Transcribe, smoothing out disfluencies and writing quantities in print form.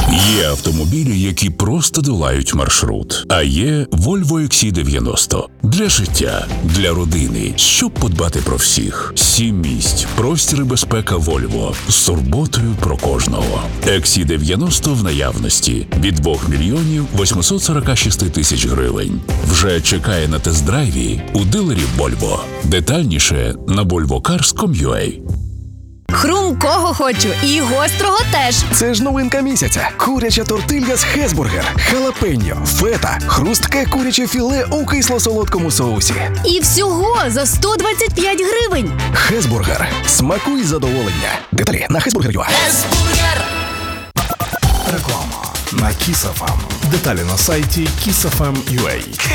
Є автомобілі, які просто долають маршрут. А є Volvo XC90. Для життя, для родини, щоб подбати про всіх. 7 місць, простір і безпека Volvo. З турботою про кожного. XC90 в наявності. Від 2 мільйонів 846 тисяч гривень. Вже чекає на тест-драйві у дилерів Volvo. Детальніше на volvocars.com.ua. Хрумкого хочу і гострого теж. Це ж новинка місяця. Куряча тортилья з Хесбургер, халапеньо, фета, хрустке куряче філе у кисло-солодкому соусі. І всього за 125 гривень. Хесбургер. Смакуй задоволення. Деталі на Хесбургер.ua. Реклама на Kiss FM. Деталі на сайті kissfm.ua.